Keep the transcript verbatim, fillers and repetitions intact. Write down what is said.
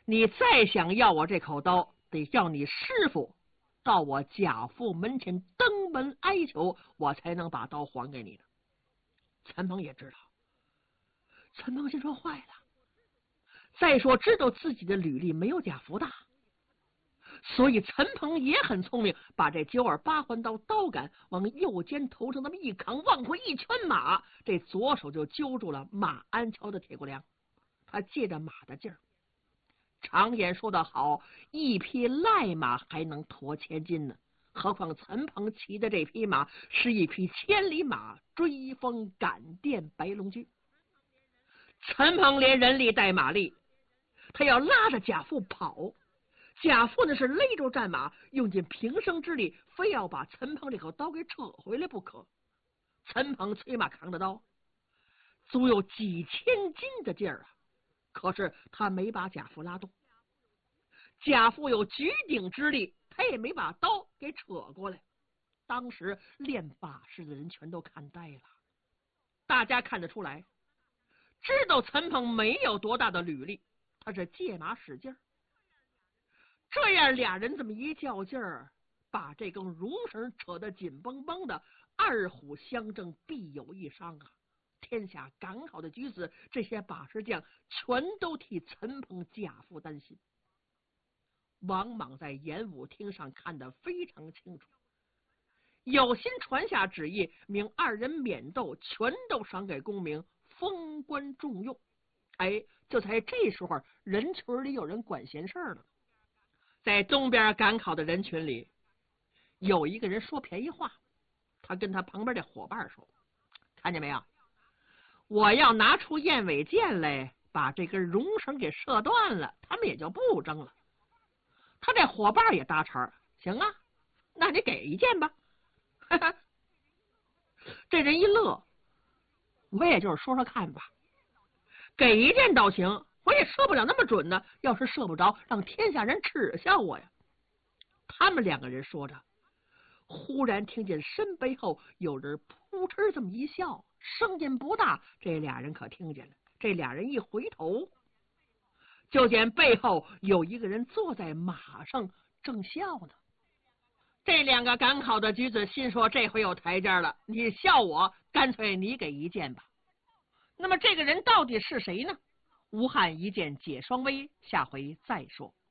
你再想要我这口刀，得叫你师傅到我贾父门前登门哀求，我才能把刀还给你的。陈鹏也知道，陈鹏心说坏了，再说知道自己的履历没有贾福大，所以陈鹏也很聪明，把这九耳八环刀刀杆往右肩头上那么一扛，往回一圈马，这左手就揪住了马鞍桥的铁骨梁。他借着马的劲儿，常言说得好，一匹赖马还能驮千斤呢，何况陈鹏骑的这匹马是一匹千里马，追风赶电白龙驹。陈鹏连人力带马力，他要拉着贾父跑，贾父呢是勒住战马，用尽平生之力，非要把陈鹏这口刀给扯回来不可。陈鹏催马扛着刀，足有几千斤的劲儿啊，可是他没把贾父拉动。贾父有举鼎之力，他也没把刀给扯过来。当时练把式的人全都看呆了，大家看得出来，知道陈鹏没有多大的履历，他是借马使劲儿。这样俩人这么一较劲儿，把这根绒绳扯得紧绷绷的，二虎相争必有一伤啊！天下赶考的举子，这些把式将全都替陈鹏贾父担心。王莽在演武厅上看得非常清楚，有心传下旨意，命二人免斗，全都赏给功名，封官重用。哎，就在这时候，人群里有人管闲事了。在东边赶考的人群里，有一个人说便宜话，他跟他旁边的伙伴说：“看见没有？我要拿出燕尾剑来，把这根绒绳给射断了，他们也就不争了。”他这伙伴也搭茬：“行啊，那你给一剑吧。”这人一乐：“我也就是说说看吧，给一箭倒行，我也射不了那么准呢。要是射不着，让天下人耻笑我呀。”他们两个人说着，忽然听见身背后有人扑哧这么一笑，声音不大，这俩人可听见了。这俩人一回头，就见背后有一个人坐在马上正笑呢。这两个赶考的举子心说，这回有台阶了，你笑我，干脆你给一箭吧。那么这个人到底是谁呢？吴汉一剑解双微，下回再说。